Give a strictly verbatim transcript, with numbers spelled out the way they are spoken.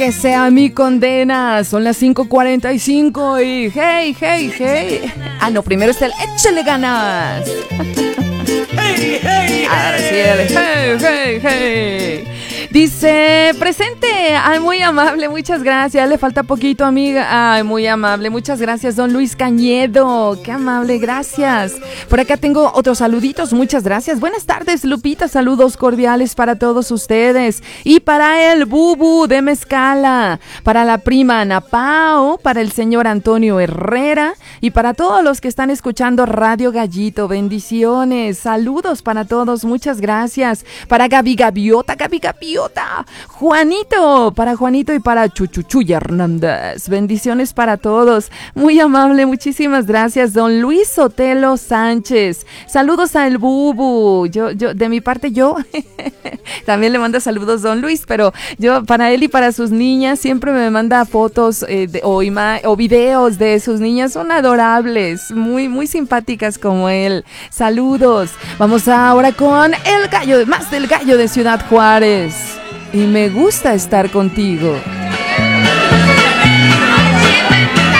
Que sea mi condena. Son las cinco cuarenta y cinco y hey, hey, hey. Ah, no, primero está el échale ganas. Hey, hey, ahora sí, el hey, hey, hey. Dice, presente. Ay, muy amable, muchas gracias. Le falta poquito, amiga. Ay, muy amable, muchas gracias, don Luis Cañedo. Qué amable, gracias. Por acá tengo otros saluditos, muchas gracias. Buenas tardes, Lupita, saludos cordiales para todos ustedes. Y para el Bubu de Mezcala, para la prima Ana Pao, para el señor Antonio Herrera y para todos los que están escuchando Radio Gallito. Bendiciones, saludos para todos, muchas gracias. Para Gaby Gaviota, Gaby Gaviota. Juanito, para Juanito y para Chuchuchuya Hernández. Bendiciones para todos. Muy amable, muchísimas gracias, don Luis Sotelo Sánchez. Saludos a el Bubu. Yo, yo, de mi parte, yo también le mando saludos, don Luis, pero yo, para él y para sus niñas, siempre me manda fotos eh, de, o, ima- o videos de sus niñas. Son adorables, muy, muy simpáticas como él. Saludos. Vamos ahora con el gallo, más del gallo de Ciudad Juárez. Y me gusta estar contigo.